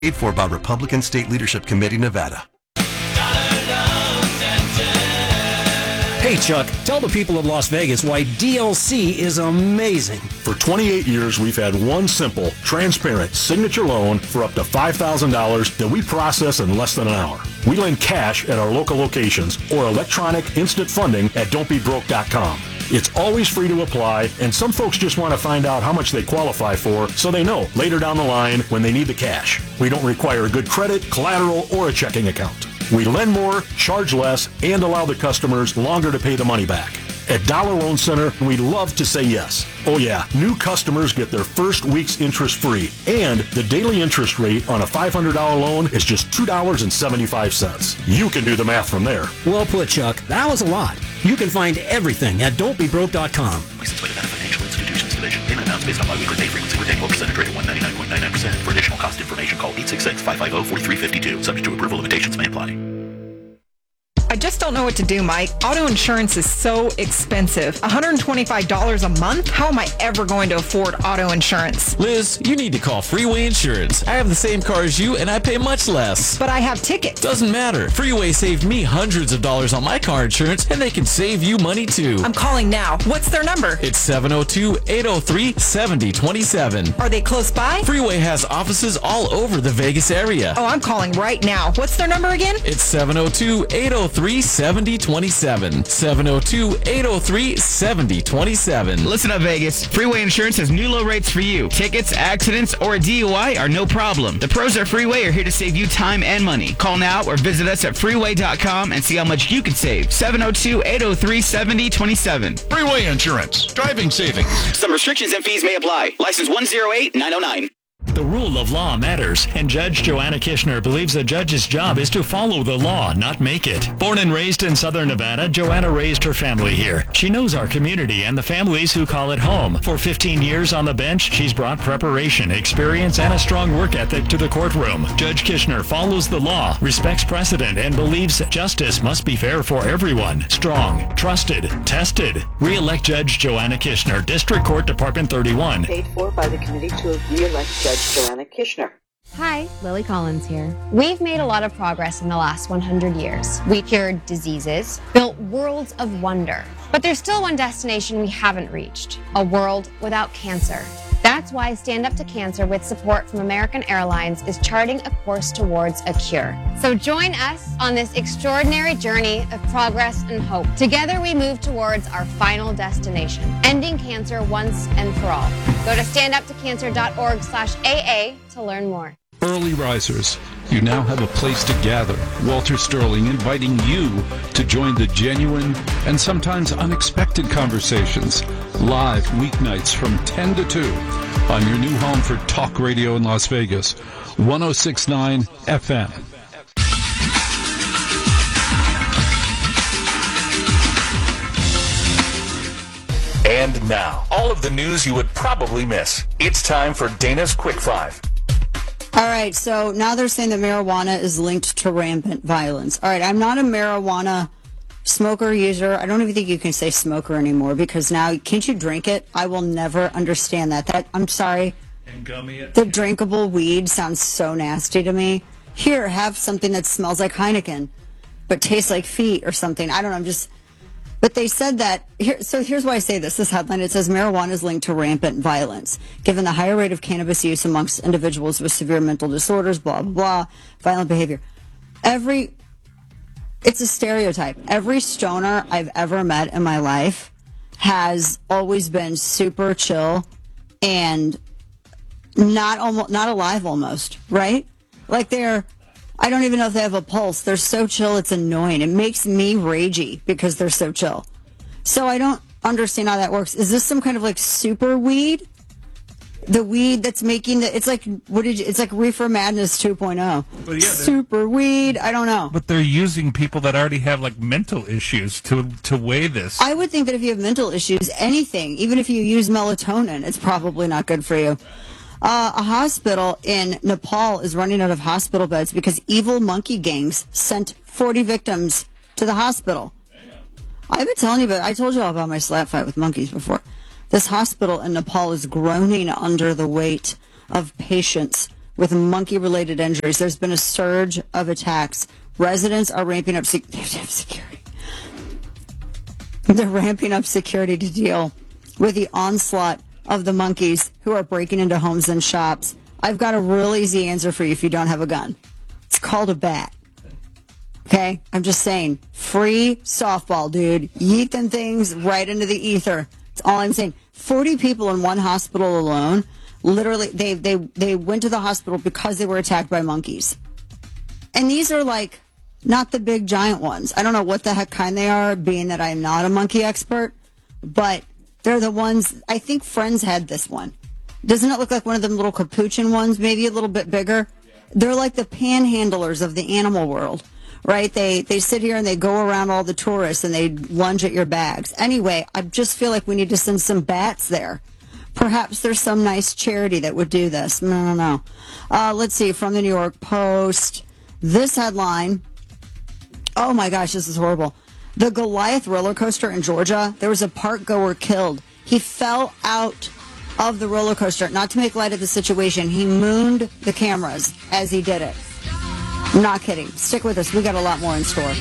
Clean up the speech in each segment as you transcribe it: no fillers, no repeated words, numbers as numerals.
Paid for by Republican State Leadership Committee, Nevada. Hey, Chuck, tell the people of Las Vegas why DLC is amazing. For 28 years, we've had one simple, transparent signature loan for up to $5,000 that we process in less than an hour. We lend cash at our local locations or electronic instant funding at don'tbebroke.com. It's always free to apply, and some folks just want to find out how much they qualify for so they know later down the line when they need the cash. We don't require good credit, collateral, or a checking account. We lend more, charge less, and allow the customers longer to pay the money back. At Dollar Loan Center, we love to say yes. Oh yeah, new customers get their first week's interest free, and the daily interest rate on a $500 loan is just $2.75. You can do the math from there. Well put, Chuck. That was a lot. You can find everything at don'tbebroke.com. License by Nevada Financial Institutions Division. Payment amounts based on biweekly pay frequency with annual percentage rate of 199.99%. For additional cost information, call 866-550-4352. Subject to approval, limitations may apply. I just don't know what to do, Mike. Auto insurance is so expensive. $125 a month? How am I ever going to afford auto insurance? Liz, you need to call Freeway Insurance. I have the same car as you, and I pay much less. But I have tickets. Doesn't matter. Freeway saved me hundreds of dollars on my car insurance, and they can save you money, too. I'm calling now. What's their number? It's 702-803-7027. Are they close by? Freeway has offices all over the Vegas area. Oh, I'm calling right now. What's their number again? It's 702-803-7027. 702-803-7027. Listen up, Vegas. Freeway Insurance has new low rates for you. Tickets, accidents, or a DUI are no problem. The pros at Freeway are here to save you time and money. Call now or visit us at freeway.com and see how much you can save. 702-803-7027. Freeway Insurance. Driving savings. Some restrictions and fees may apply. License 108909. The rule of law matters, and Judge Joanna Kishner believes a judge's job is to follow the law, not make it. Born and raised in Southern Nevada, Joanna raised her family here. She knows our community and the families who call it home. For 15 years on the bench, she's brought preparation, experience, and a strong work ethic to the courtroom. Judge Kishner follows the law, respects precedent, and believes justice must be fair for everyone. Strong, trusted, tested. Re-elect Judge Joanna Kishner, District Court, Department 31. Paid for by the committee to re-elect Judge Joanna Kishner. Hi, Lily Collins here. We've made a lot of progress in the last 100 years. We cured diseases, built worlds of wonder. But there's still one destination we haven't reached, a world without cancer. That's why Stand Up to Cancer, with support from American Airlines, is charting a course towards a cure. So join us on this extraordinary journey of progress and hope. Together we move towards our final destination, ending cancer once and for all. Go to standuptocancer.org/AA to learn more. Early risers, you now have a place to gather. Walter Sterling inviting you to join the genuine and sometimes unexpected conversations, live weeknights from 10 to 2 on your new home for talk radio in Las Vegas, 106.9 FM. And now, all of the news you would probably miss. It's time for Dana's Quick Five. All right, so now they're saying that marijuana is linked to rampant violence. All right, I'm not a marijuana smoker, user. I don't even think you can say smoker anymore because now, can't you drink it? I will never understand that. I'm sorry. And gummy it. The drinkable weed sounds so nasty to me. Here, have something that smells like Heineken, but tastes like feet or something. I don't know, But they said that, here's why I say this headline, it says marijuana is linked to rampant violence. Given the higher rate of cannabis use amongst individuals with severe mental disorders, blah, blah, blah, violent behavior. It's a stereotype. Every stoner I've ever met in my life has always been super chill and not alive almost, right? Like I don't even know if they have a pulse. They're so chill, it's annoying. It makes me ragey because they're so chill. So I don't understand how that works. Is this some kind of like super weed? The weed that's making it's like Reefer Madness 2.0. But yeah, super weed. I don't know. But they're using people that already have like mental issues to weigh this. I would think that if you have mental issues, anything, even if you use melatonin, it's probably not good for you. A hospital in Nepal is running out of hospital beds because evil monkey gangs sent 40 victims to the hospital. I've been telling you, but I told you all about my slap fight with monkeys before. This hospital in Nepal is groaning under the weight of patients with monkey-related injuries. There's been a surge of attacks. Residents are ramping up security. They're ramping up security to deal with the onslaught of the monkeys who are breaking into homes and shops. I've got a real easy answer for you if you don't have a gun. It's called a bat. Okay? I'm just saying. Free softball, dude. Yeet them things right into the ether. That's all I'm saying. 40 people in one hospital alone. Literally, they went to the hospital because they were attacked by monkeys. And these are like not the big giant ones. I don't know what the heck kind they are, being that I'm not a monkey expert, but they're the ones, I think Friends had this one. Doesn't it look like one of them little capuchin ones, maybe a little bit bigger? They're like the panhandlers of the animal world, right? They sit here and they go around all the tourists and they lunge at your bags. Anyway, I just feel like we need to send some bats there. Perhaps there's some nice charity that would do this. No. Let's see, from the New York Post. This headline, oh my gosh, this is horrible. The Goliath roller coaster in Georgia, there was a park goer killed. He fell out of the roller coaster. Not to make light of the situation, he mooned the cameras as he did it. I'm not kidding. Stick with us. We got a lot more in store.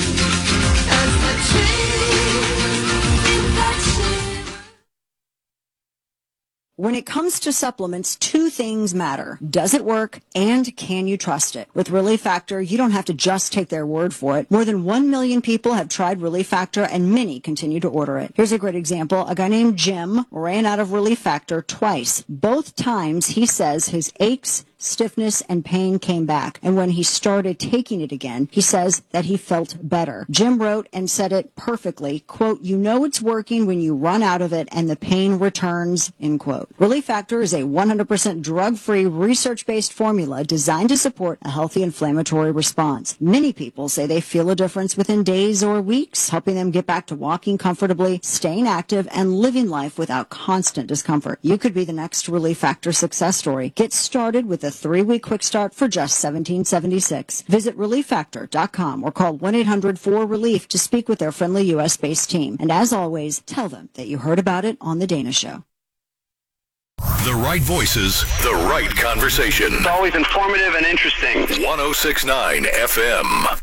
When it comes to supplements, two things matter. Does it work and can you trust it? With Relief Factor, you don't have to just take their word for it. More than 1 million people have tried Relief Factor and many continue to order it. Here's a great example. A guy named Jim ran out of Relief Factor twice. Both times he says his aches, stiffness, and pain came back. And when he started taking it again, he says that he felt better. Jim wrote and said it perfectly, quote, "You know it's working when you run out of it and the pain returns," end quote. Relief Factor is a 100% drug-free, research-based formula designed to support a healthy inflammatory response. Many people say they feel a difference within days or weeks, helping them get back to walking comfortably, staying active, and living life without constant discomfort. You could be the next Relief Factor success story. Get started with a 3-week quick start for just $17.76. Visit ReliefFactor.com or call 1-800-4RELIEF to speak with their friendly U.S.-based team. And as always, tell them that you heard about it on The Dana Show. The right voices, the right conversation. It's always informative and interesting. 106.9 FM.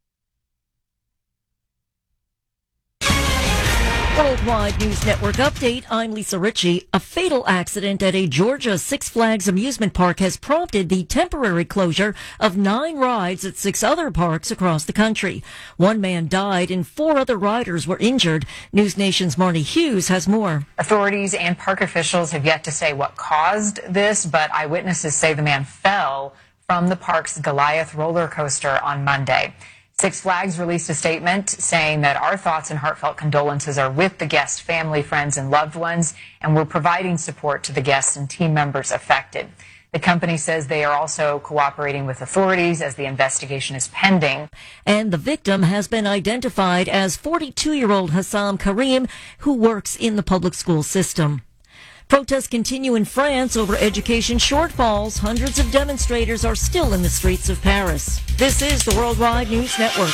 Worldwide News Network update. I'm Lisa Ritchie. A fatal accident at a Georgia Six Flags amusement park has prompted the temporary closure of 9 rides at 6 other parks across the country. 1 man died and 4 other riders were injured. News Nation's Marnie Hughes has more. Authorities and park officials have yet to say what caused this, but eyewitnesses say the man fell from the park's Goliath roller coaster on Monday. Six Flags released a statement saying that our thoughts and heartfelt condolences are with the guests' family, friends, and loved ones, and we're providing support to the guests and team members affected. The company says they are also cooperating with authorities as the investigation is pending. And the victim has been identified as 42-year-old Hassam Karim, who works in the public school system. Protests continue in France over education shortfalls. Hundreds of demonstrators are still in the streets of Paris. This is the Worldwide News Network.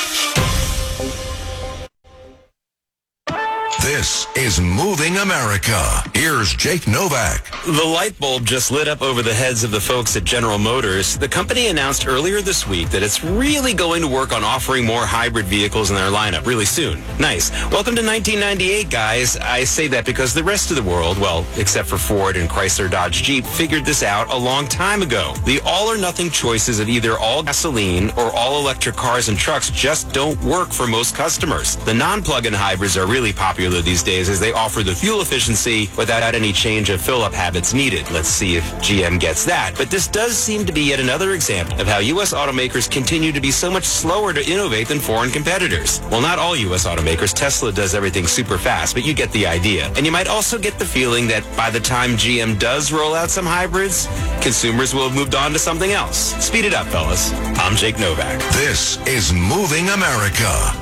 This is Moving America. Here's Jake Novak. The light bulb just lit up over the heads of the folks at General Motors. The company announced earlier this week that it's really going to work on offering more hybrid vehicles in their lineup really soon. Nice. Welcome to 1998, guys. I say that because the rest of the world, well, except for Ford and Chrysler Dodge Jeep, figured this out a long time ago. The all-or-nothing choices of either all gasoline or all-electric cars and trucks just don't work for most customers. The non-plug-in hybrids are really popular these days as they offer the fuel efficiency without any change of fill-up habits needed. Let's see if GM gets that. But this does seem to be yet another example of how U.S. automakers continue to be so much slower to innovate than foreign competitors. Well, not all U.S. automakers. Tesla does everything super fast, but you get the idea. And you might also get the feeling that by the time GM does roll out some hybrids, consumers will have moved on to something else. Speed it up, fellas. I'm Jake Novak. This is Moving America.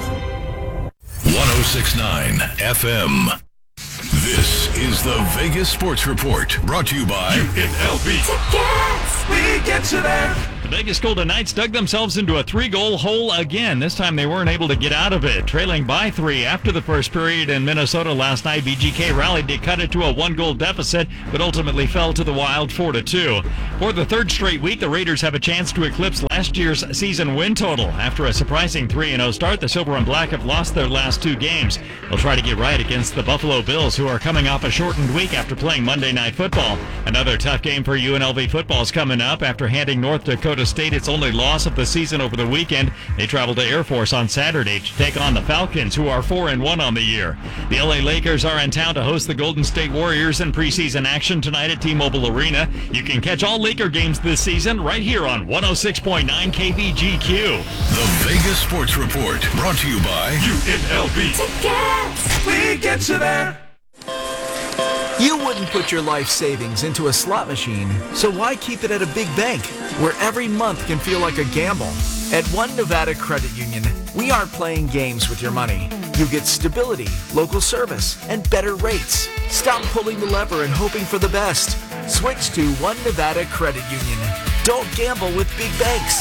106.9 FM. This is the Vegas Sports Report, brought to you by You hit LB. Tickets. We get you there. The Vegas Golden Knights dug themselves into a 3-goal hole again. This time they weren't able to get out of it. Trailing by 3 after the first period in Minnesota last night, VGK rallied to cut it to a 1-goal deficit, but ultimately fell to the Wild 4-2. For the third straight week, the Raiders have a chance to eclipse last year's season win total. After a surprising 3-0 start, the Silver and Black have lost their last 2 games. They'll try to get right against the Buffalo Bills, who are coming off a shortened week after playing Monday Night Football. Another tough game for UNLV football is coming up. After handing North Dakota State its only loss of the season over the weekend, they travel to Air Force on Saturday to take on the Falcons, who are 4-1 on the year. The LA Lakers are in town to host the Golden State Warriors in preseason action tonight at T-Mobile Arena. You can catch all Laker games this season right here on 106.9 KVGQ. The Vegas Sports Report, brought to you by UNLV. We get you there. You wouldn't put your life savings into a slot machine, so why keep it at a big bank where every month can feel like a gamble? At One Nevada Credit Union, we aren't playing games with your money. You get stability, local service, and better rates. Stop pulling the lever and hoping for the best. Switch to One Nevada Credit Union. Don't gamble with big banks.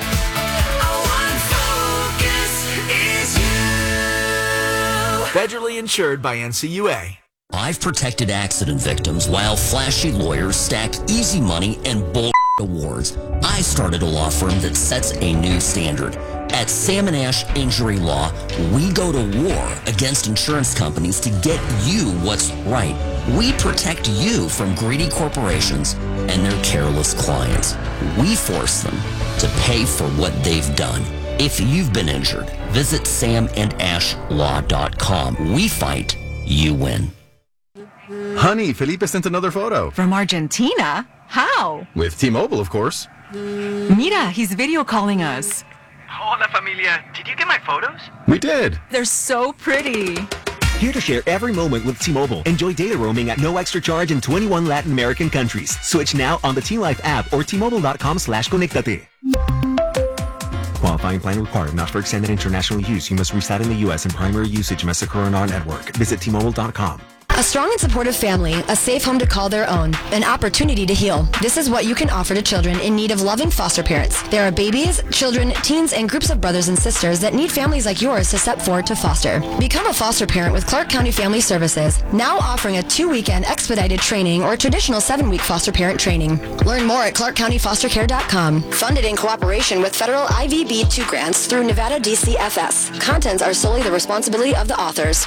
Federally insured by NCUA. I've protected accident victims while flashy lawyers stack easy money and bull awards. I started a law firm that sets a new standard. At Sam & Ash Injury Law, we go to war against insurance companies to get you what's right. We protect you from greedy corporations and their careless clients. We force them to pay for what they've done. If you've been injured, visit samandashlaw.com. We fight, you win. Honey, Felipe sent another photo. From Argentina? How? With T-Mobile, of course. Mira, he's video calling us. Hola, familia. Did you get my photos? We did. They're so pretty. Here to share every moment with T-Mobile. Enjoy data roaming at no extra charge in 21 Latin American countries. Switch now on the T-Life app or T-Mobile.com/conectate. Qualifying plan required. Not for extended international use. You must reside in the U.S. and primary usage must occur on our network. Visit T-Mobile.com. A strong and supportive family, a safe home to call their own, an opportunity to heal. This is what you can offer to children in need of loving foster parents. There are babies, children, teens, and groups of brothers and sisters that need families like yours to step forward to foster. Become a foster parent with Clark County Family Services, now offering a 2-weekend expedited training or traditional 7-week foster parent training. Learn more at clarkcountyfostercare.com. Funded in cooperation with federal IVB2 grants through Nevada DCFS. Contents are solely the responsibility of the authors.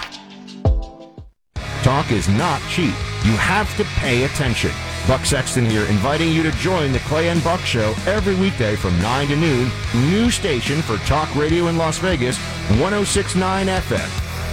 Talk is not cheap. You have to pay attention. Buck Sexton here, inviting you to join the Clay and Buck Show every weekday from 9 to noon. New station for talk radio in Las Vegas, 106.9 FM.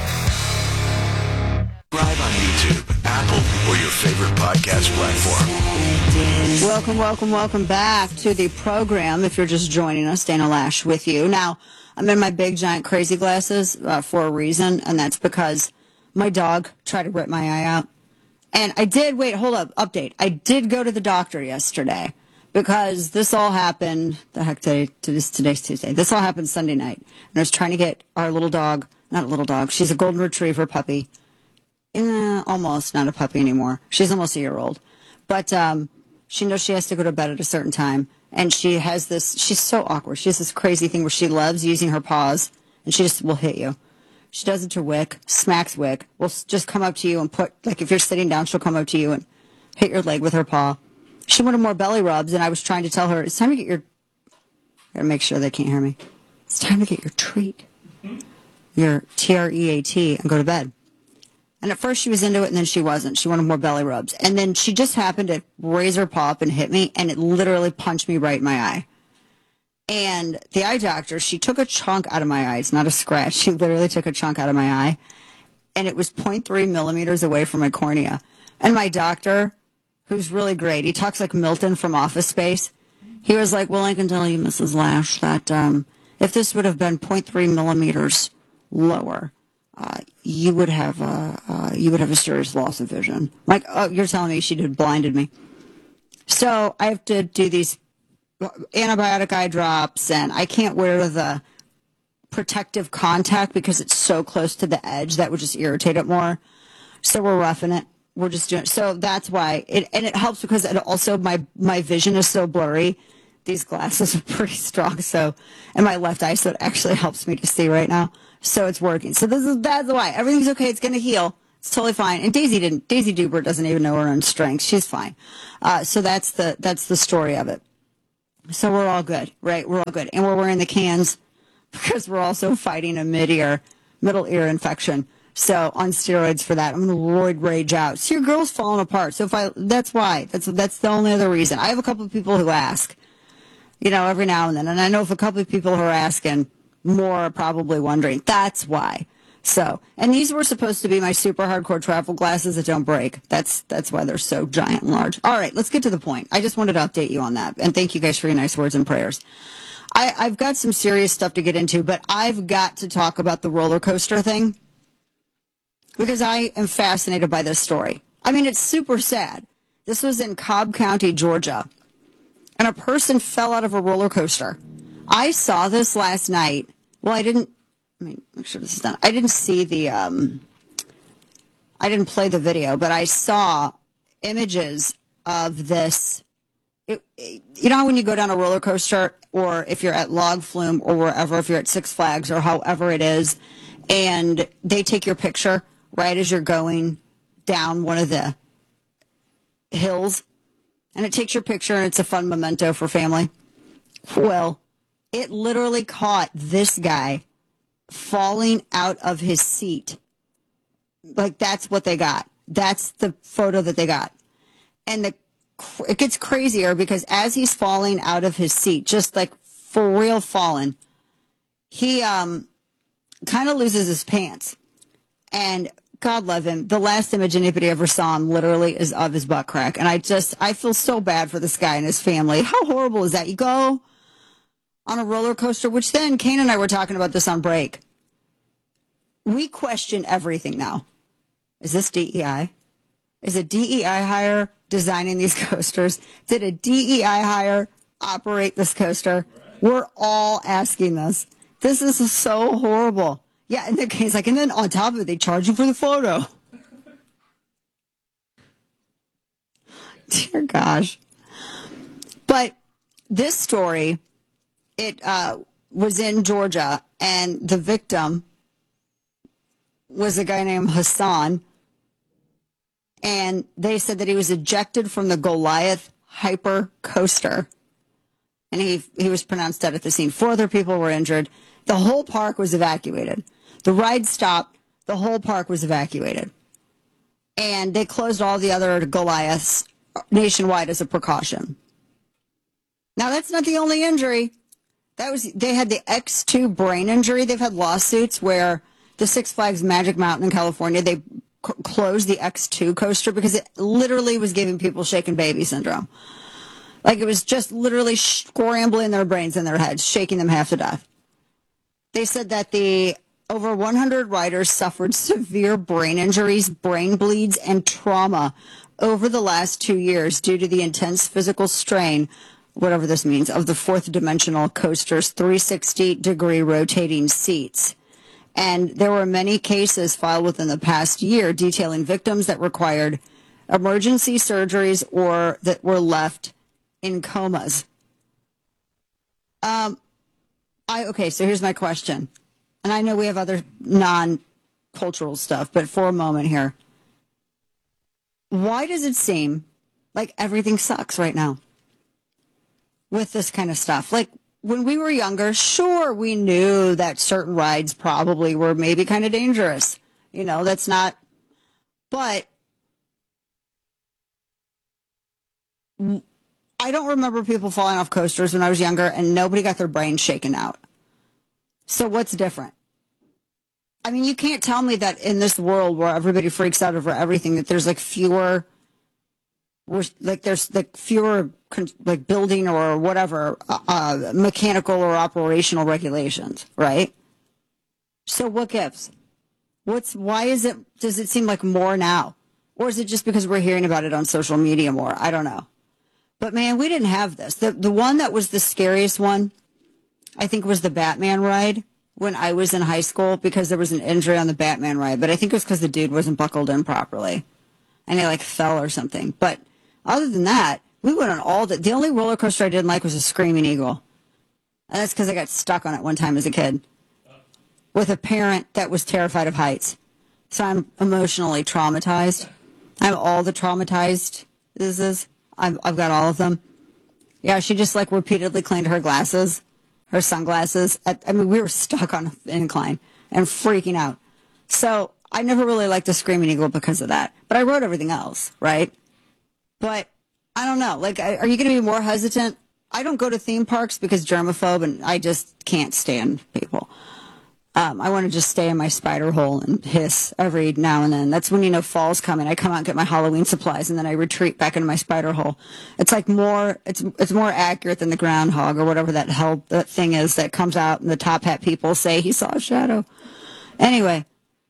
Subscribe on YouTube, Apple, or your favorite podcast platform. Welcome back to the program. If you're just joining us, Dana Lash with you. Now, I'm in my big, giant, crazy glasses for a reason, and that's because my dog tried to rip my eye out. And I did, update. I did go to the doctor yesterday because this all happened, today's Tuesday. This all happened Sunday night. And I was trying to get our little dog, not a little dog, she's a golden retriever puppy. Almost not a puppy anymore. She's almost a year old. But she knows she has to go to bed at a certain time. And she has this, she's so awkward. She has this crazy thing where she loves using her paws and she just will hit you. She does it to Wick, smacks Wick, will just come up to you and if you're sitting down, she'll come up to you and hit your leg with her paw. She wanted more belly rubs, and I was trying to tell her, it's time to get gotta make sure they can't hear me. It's time to get your treat, your TREAT, and go to bed. And at first she was into it, and then she wasn't. She wanted more belly rubs. And then she just happened to raise her paw up and hit me, and it literally punched me right in my eye. And the eye doctor, she took a chunk out of my eye. It's not a scratch. She literally took a chunk out of my eye. And it was 0.3 millimeters away from my cornea. And my doctor, who's really great, he talks like Milton from Office Space. He was like, well, I can tell you, Mrs. Lash, that if this would have been 0.3 millimeters lower, you would have a serious loss of vision. Like, oh, you're telling me she blinded me. So I have to do these antibiotic eye drops, and I can't wear the protective contact because it's so close to the edge. That would just irritate it more. So we're roughing it. We're just doing it. So that's why it helps because it also my vision is so blurry these glasses are pretty strong, so, and my left eye, so it actually helps me to see right now. So it's working. So that's why. Everything's okay. It's going to heal. It's totally fine. And Daisy Duper doesn't even know her own strength. She's fine. So that's the story of it. So we're all good, right? We're all good. And we're wearing the cans because we're also fighting a middle ear infection. So on steroids for that. I'm going to roid rage out. So your girl's falling apart. So that's why. That's the only other reason. I have a couple of people who ask, every now and then. And I know if a couple of people who are asking, more are probably wondering. That's why. So, and these were supposed to be my super hardcore travel glasses that don't break. That's why they're so giant and large. All right, let's get to the point. I just wanted to update you on that. And thank you guys for your nice words and prayers. I've got some serious stuff to get into, but I've got to talk about the roller coaster thing because I am fascinated by this story. I mean, it's super sad. This was in Cobb County, Georgia, and a person fell out of a roller coaster. I saw this last night. Well, I didn't. Let me make sure this is done. I didn't see the. I didn't play the video, but I saw images of this. You know when you go down a roller coaster, or if you're at Log Flume or wherever, if you're at Six Flags or however it is, and they take your picture right as you're going down one of the hills, and it takes your picture, and it's a fun memento for family. Well, it literally caught this guy falling out of his seat. Like, that's what they got. That's the photo that they got. And it gets crazier because as he's falling out of his seat, just like for real falling, he kind of loses his pants. And God love him. The last image anybody ever saw him literally is of his butt crack. And I feel so bad for this guy and his family. How horrible is that? You go on a roller coaster, which then Kane and I were talking about this on break. We question everything now. Is this DEI? Is a DEI hire designing these coasters? Did a DEI hire operate this coaster? We're all asking this. This is so horrible. Yeah, and he's like, and then on top of it, they charge you for the photo. Dear gosh. But this story, it was in Georgia, and the victim was a guy named Hassan, and they said that he was ejected from the Goliath Hyper Coaster, and he was pronounced dead at the scene. 4 other people were injured. The whole park was evacuated. The ride stopped. The whole park was evacuated, and they closed all the other Goliaths nationwide as a precaution. Now, that's not the only injury. They had the X2 brain injury. They've had lawsuits where the Six Flags Magic Mountain in California, they closed the X2 coaster because it literally was giving people shaken baby syndrome. Like, it was just literally scrambling their brains in their heads, shaking them half to death. They said that the over 100 riders suffered severe brain injuries, brain bleeds, and trauma over the last 2 years due to the intense physical strain, whatever this means, of the fourth dimensional coaster's 360-degree rotating seats. And there were many cases filed within the past year detailing victims that required emergency surgeries or that were left in comas. Okay, so here's my question. And I know we have other non-cultural stuff, but for a moment here. Why does it seem like everything sucks right now with this kind of stuff? Like, when we were younger, sure, we knew that certain rides probably were maybe kind of dangerous. That's not, but I don't remember people falling off coasters when I was younger and nobody got their brains shaken out. So what's different? I mean, you can't tell me that in this world where everybody freaks out over everything, that there's fewer building or whatever mechanical or operational regulations, right? So what gives? Does it seem like more now? Or is it just because we're hearing about it on social media more? I don't know. But man, we didn't have this. The one that was the scariest one, I think, was the Batman ride when I was in high school, because there was an injury on the Batman ride. But I think it was because the dude wasn't buckled in properly and he fell or something. But other than that, We went on all the only roller coaster I didn't like was a Screaming Eagle. And that's because I got stuck on it one time as a kid with a parent that was terrified of heights. So I'm emotionally traumatized. I have all the traumatized. I've got all of them. Yeah, she just like repeatedly cleaned her glasses, her sunglasses. We were stuck on an incline and freaking out. So I never really liked the Screaming Eagle because of that. But I rode everything else, right? But I don't know. Like, are you going to be more hesitant? I don't go to theme parks because germaphobe, and I just can't stand people. I want to just stay in my spider hole and hiss every now and then. That's when fall's coming. I come out and get my Halloween supplies, and then I retreat back into my spider hole. It's like it's more accurate than the groundhog or whatever that thing is that comes out, and the top hat people say he saw a shadow. Anyway,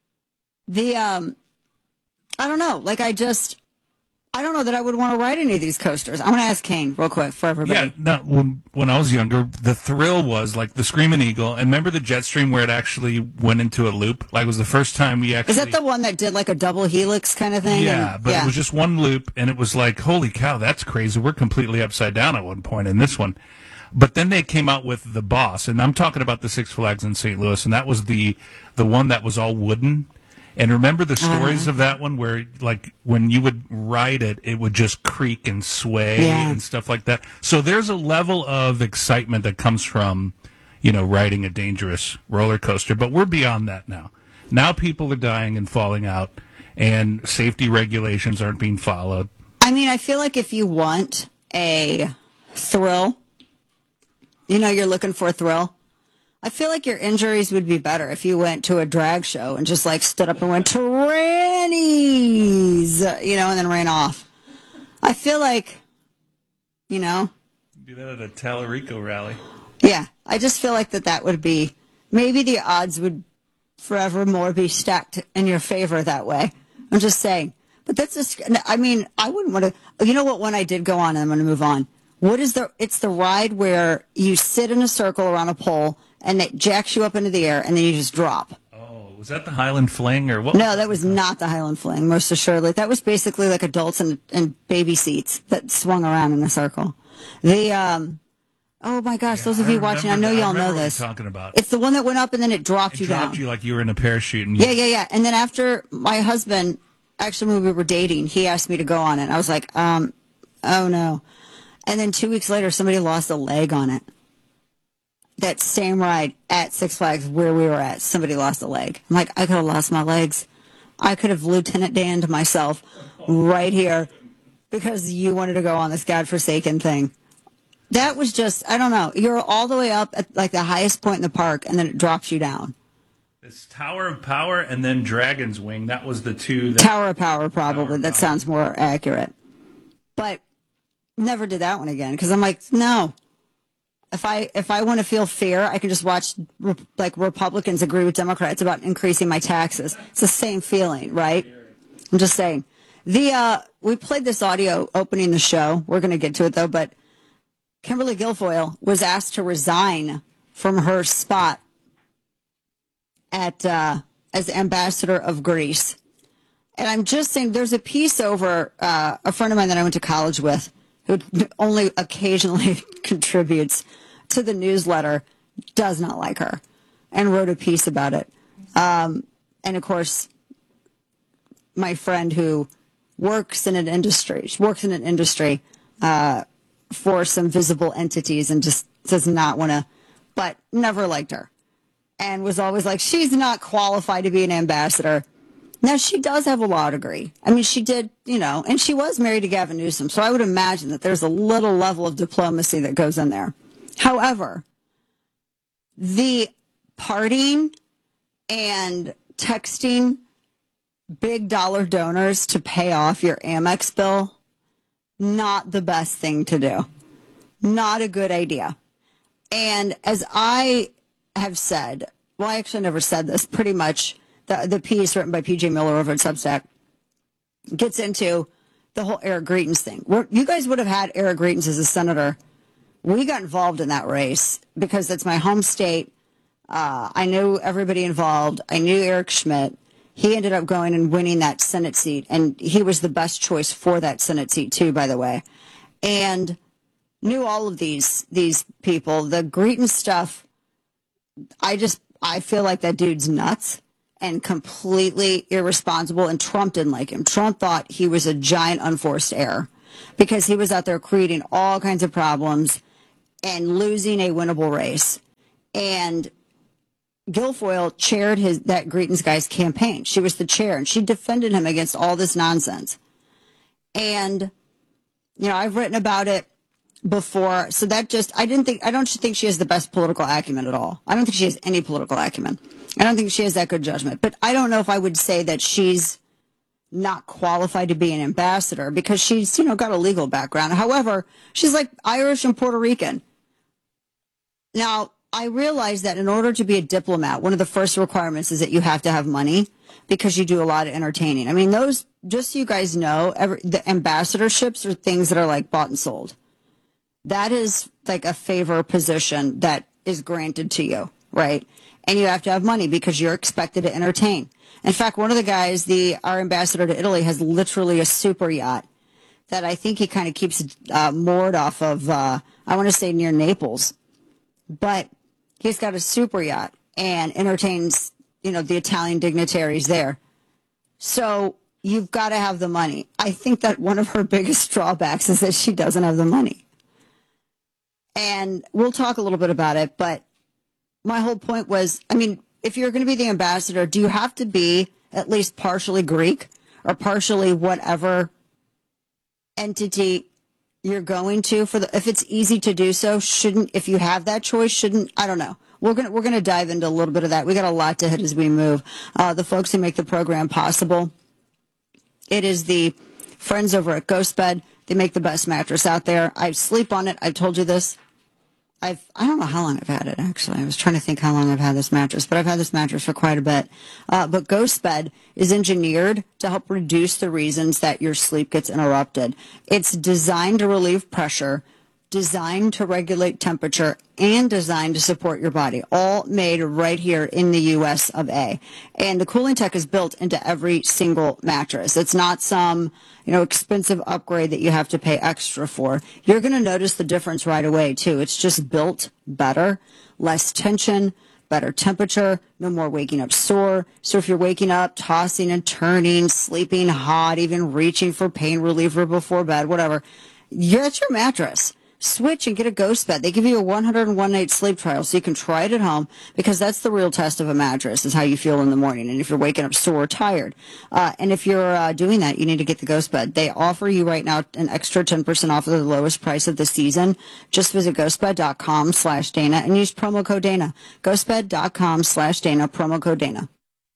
I don't know. Like I don't know that I would want to ride any of these coasters. I'm going to ask Kane real quick for everybody. Yeah, when I was younger, the thrill was like the Screaming Eagle. And remember the Jetstream where it actually went into a loop? Like it was the first time we actually... Is that the one that did like a double helix kind of thing? Yeah, but it was just one loop, and it was like, holy cow, that's crazy. We're completely upside down at one point in this one. But then they came out with the Boss, and I'm talking about the Six Flags in St. Louis, and that was the one that was all wooden. And remember the stories of that one where, like, when you would ride it, it would just creak and sway and stuff like that. So there's a level of excitement that comes from, riding a dangerous roller coaster. But we're beyond that now. Now people are dying and falling out, and safety regulations aren't being followed. I mean, I feel like if you want a thrill, you're looking for a thrill. I feel like your injuries would be better if you went to a drag show and just like stood up and went trannies, and then ran off. I feel like, Do that at a Tallarico rally. Yeah, I just feel like that would be, maybe the odds would forevermore be stacked in your favor that way. I'm just saying. But that's just, I wouldn't want to, you know what one I did go on, and I'm going to move on. It's the ride where you sit in a circle around a pole, and it jacks you up into the air, and then you just drop. Oh, was that the Highland Fling or what? No, that was not the Highland Fling, most assuredly. That was basically like adults and baby seats that swung around in a circle. Oh my gosh, those of you watching, I know y'all know this. What you're talking about. It's the one that went up and then it dropped you down. It dropped you like you were in a parachute. And Yeah. And then after my husband, actually when we were dating, he asked me to go on it. I was like, oh no. And then 2 weeks later, somebody lost a leg on it. That same ride at Six Flags where we were at, somebody lost a leg. I'm like, I could have lost my legs. I could have Lieutenant Dan'd myself right here because you wanted to go on this godforsaken thing. That was just, I don't know. You're all the way up at like the highest point in the park, and then it drops you down. It's Tower of Power and then Dragon's Wing. That was the two. Tower of Power, probably. That sounds more accurate. But never did that one again because I'm like, no. If I want to feel fear, I can just watch like Republicans agree with Democrats about increasing my taxes. It's the same feeling, right? I'm just saying. We played this audio opening the show. We're going to get to it though, but Kimberly Guilfoyle was asked to resign from her spot at as ambassador of Greece. And I'm just saying, there's a piece over a friend of mine that I went to college with, who only occasionally contributes to the newsletter, does not like her, and wrote a piece about it. And of course, my friend who works in an industry for some visible entities and just does not want to, but never liked her. And was always like, she's not qualified to be an ambassador. Now, she does have a law degree. I mean, she did, and she was married to Gavin Newsom. So I would imagine that there's a little level of diplomacy that goes in there. However, the partying and texting big dollar donors to pay off your Amex bill, not the best thing to do. Not a good idea. And as I have said, well, I actually never said this, pretty much the piece written by P.J. Miller over at Substack gets into the whole Eric Greitens thing. You guys would have had Eric Greitens as a senator. We got involved in that race because that's my home state. I knew everybody involved. I knew Eric Schmidt. He ended up going and winning that Senate seat, and he was the best choice for that Senate seat, too, by the way. and knew all of these people. The Greeton stuff, I feel like that dude's nuts and completely irresponsible, and Trump didn't like him. Trump thought he was a giant unforced error because he was out there creating all kinds of problems and losing a winnable race. And Guilfoyle chaired that Greeton's guy's campaign. She was the chair, and she defended him against all this nonsense. And, I've written about it before. So that I don't think she has the best political acumen at all. I don't think she has any political acumen. I don't think she has that good judgment. But I don't know if I would say that she's not qualified to be an ambassador because she's, got a legal background. However, she's like Irish and Puerto Rican. Now, I realize that in order to be a diplomat, one of the first requirements is that you have to have money because you do a lot of entertaining. I mean, those, just so you guys know, the ambassadorships are things that are like bought and sold. That is like a favor position that is granted to you, right? And you have to have money because you're expected to entertain. In fact, one of the guys, our ambassador to Italy, has literally a super yacht that I think he kind of keeps moored off of, I want to say near Naples. But he's got a super yacht and entertains, the Italian dignitaries there. So you've got to have the money. I think that one of her biggest drawbacks is that she doesn't have the money. And we'll talk a little bit about it, but my whole point was, if you're going to be the ambassador, do you have to be at least partially Greek or partially whatever entity you're going to? If it's easy to do so, if you have that choice, I don't know. We're gonna dive into a little bit of that. We got a lot to hit as we move. The folks who make the program possible, it is the friends over at GhostBed. They make the best mattress out there. I sleep on it. I've told you this. I don't know how long I've had it, actually. I was trying to think how long I've had this mattress, but I've had this mattress for quite a bit. But GhostBed is engineered to help reduce the reasons that your sleep gets interrupted. It's designed to relieve pressure, designed to regulate temperature, and designed to support your body, all made right here in the U.S. of A. And the cooling tech is built into every single mattress. It's not some, expensive upgrade that you have to pay extra for. You're going to notice the difference right away, too. It's just built better, less tension, better temperature, no more waking up sore. So if you're waking up, tossing and turning, sleeping hot, even reaching for pain reliever before bed, whatever, it's your mattress. Switch and get a GhostBed. They give you a 101 night sleep trial so you can try it at home, because that's the real test of a mattress, is how you feel in the morning and if you're waking up sore or tired. And if you're doing that, you need to get the GhostBed. They offer you right now an extra 10% off of the lowest price of the season. Just visit ghostbed.com/Dana and use promo code Dana. Ghostbed.com/Dana, promo code Dana.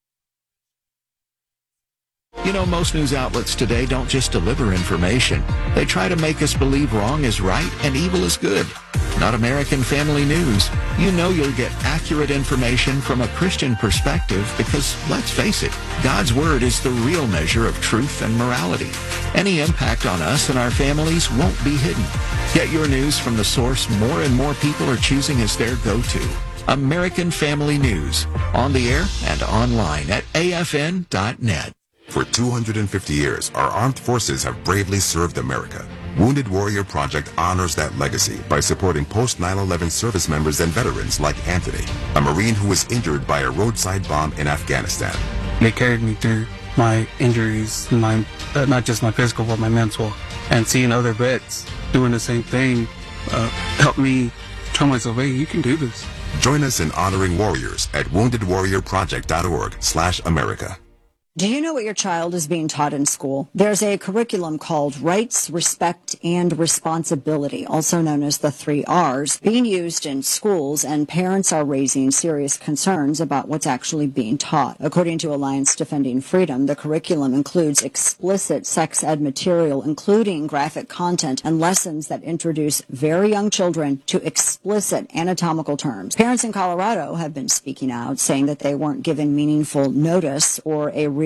Most news outlets today don't just deliver information. They try to make us believe wrong is right and evil is good. Not American Family News. You'll get accurate information from a Christian perspective because, let's face it, God's Word is the real measure of truth and morality. Any impact on us and our families won't be hidden. Get your news from the source more and more people are choosing as their go-to. American Family News. On the air and online at afn.net. For 250 years, our armed forces have bravely served America. Wounded Warrior Project honors that legacy by supporting post-9/11 service members and veterans like Anthony, a Marine who was injured by a roadside bomb in Afghanistan. They carried me through my injuries, not just my physical, but my mental. And seeing other vets doing the same thing helped me tell myself, hey, you can do this. Join us in honoring warriors at woundedwarriorproject.org/America. Do you know what your child is being taught in school? There's a curriculum called Rights, Respect, and Responsibility, also known as the 3 R's, being used in schools, and parents are raising serious concerns about what's actually being taught. According to Alliance Defending Freedom, the curriculum includes explicit sex ed material, including graphic content and lessons that introduce very young children to explicit anatomical terms. Parents in Colorado have been speaking out, saying that they weren't given meaningful notice or a real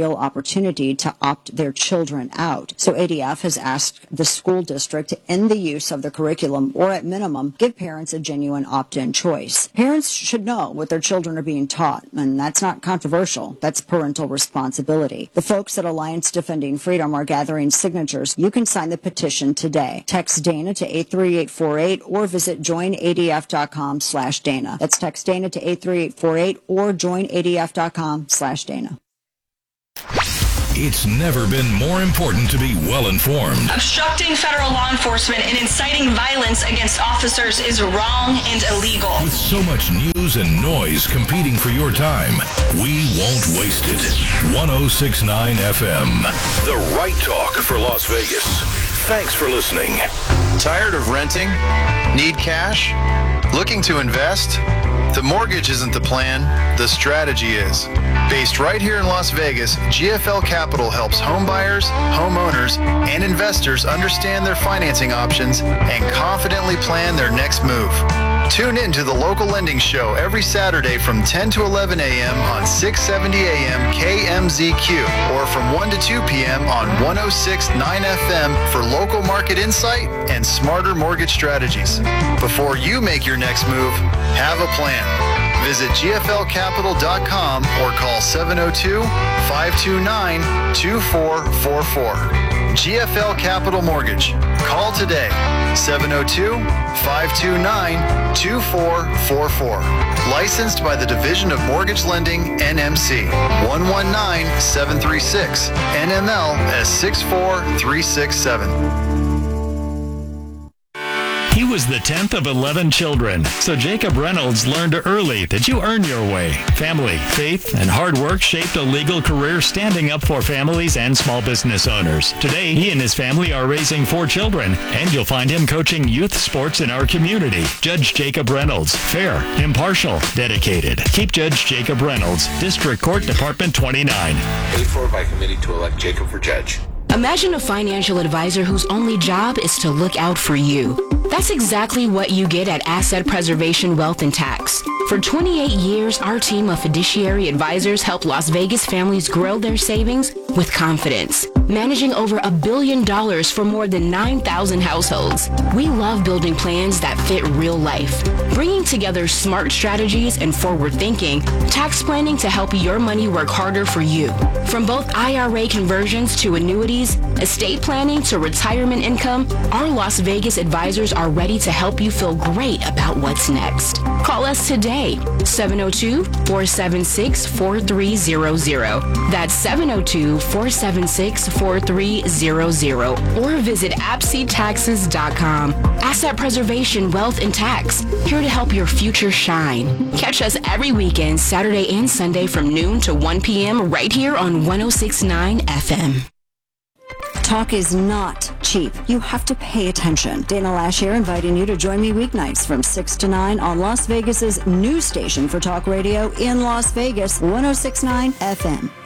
real opportunity to opt their children out. So ADF has asked the school district to end the use of the curriculum, or at minimum, give parents a genuine opt-in choice. Parents should know what their children are being taught, and that's not controversial. That's parental responsibility. The folks at Alliance Defending Freedom are gathering signatures. You can sign the petition today. Text Dana to 83848 or visit joinadf.com/Dana. That's text Dana to 83848 or joinadf.com/Dana. It's never been more important to be well informed. Obstructing federal law enforcement and inciting violence against officers is wrong and illegal. With so much news and noise competing for your time, we won't waste it. 106.9 FM, the right talk for Las Vegas. Thanks for listening. Tired of renting? Need cash? Looking to invest? The mortgage isn't the plan, the strategy is. Based right here in Las Vegas, GFL Capital helps homebuyers, homeowners, and investors understand their financing options and confidently plan their next move. Tune in to the local lending show every Saturday from 10 to 11 a.m. on 670 a.m. KMZQ or from 1 to 2 p.m. on 106.9 FM for local market insight and smarter mortgage strategies. Before you make your next move, have a plan. Visit gflcapital.com or call 702-529-2444. GFL Capital Mortgage. Call today, 702-529-2444. Licensed by the Division of Mortgage Lending, NMC, 119736, NML S64367. He was the 10th of 11 children, so Jacob Reynolds learned early that you earn your way. Family, faith, and hard work shaped a legal career standing up for families and small business owners. Today, he and his family are raising 4 children, and you'll find him coaching youth sports in our community. Judge Jacob Reynolds, fair, impartial, dedicated. Keep Judge Jacob Reynolds, District Court, Department 29. Paid for by committee to elect Jacob for judge. Imagine a financial advisor whose only job is to look out for you. That's exactly what you get at Asset Preservation Wealth and Tax. For 28 years, our team of fiduciary advisors help Las Vegas families grow their savings with confidence, managing over $1 billion for more than 9,000 households. We love building plans that fit real life, bringing together smart strategies and forward thinking, tax planning to help your money work harder for you. From both IRA conversions to annuities, estate planning to retirement income, our Las Vegas advisors are ready to help you feel great about what's next. Call us today, 702-476-4300. That's 702-476-4300. Or visit AppSeataxes.com. Asset Preservation Wealth and Tax, here to help your future shine. Catch us every weekend, Saturday and Sunday from noon to 1 p.m. right here on 106.9 FM. Talk is not cheap. You have to pay attention. Dana Lash here, inviting you to join me weeknights from 6 to 9 on Las Vegas's new station for talk radio in Las Vegas, 106.9 FM.